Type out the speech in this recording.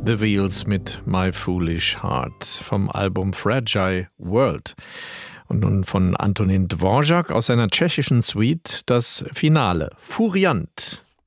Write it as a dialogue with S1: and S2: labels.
S1: The Wheels mit My Foolish Heart vom Album Fragile World. Und nun von Antonín Dvořák aus seiner tschechischen Suite das Finale, Furiant.